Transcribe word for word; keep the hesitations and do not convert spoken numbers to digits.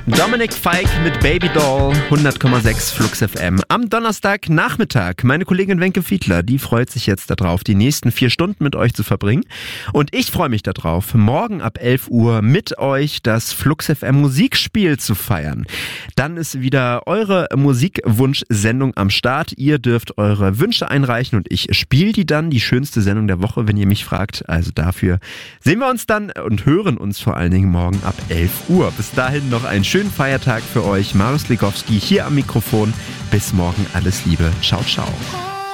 Dominik Fike mit Baby Doll, hundert Komma sechs Flux F M. Am Donnerstagnachmittag, meine Kollegin Wenke Fiedler, die freut sich jetzt darauf, die nächsten vier Stunden mit euch zu verbringen. Und ich freue mich darauf, morgen ab elf Uhr mit euch das Flux F M Musikspiel zu feiern. Dann ist wieder eure Musikwunsch-Sendung am Start. Ihr dürft eure Wünsche einreichen und ich spiele die dann, die schönste Sendung der Woche, wenn ihr mich fragt. Also dafür sehen wir uns dann und hören uns vor allen Dingen morgen ab elf Uhr. Bis dahin noch einen schönen Feiertag für euch. Marius Legowski hier am Mikrofon. Bis morgen, alles Liebe. Ciao, ciao.